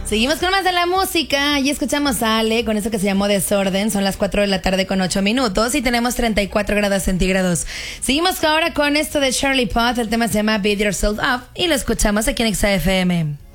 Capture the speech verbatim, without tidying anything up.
Seguimos con más de la música. Y escuchamos a Ale con eso que se llamó Desorden. Son las cuatro de la tarde con ocho minutos y tenemos treinta y cuatro grados centígrados. Seguimos ahora con esto de Charlie Puth. El tema se llama Beat Yourself Up y lo escuchamos aquí en X A F M.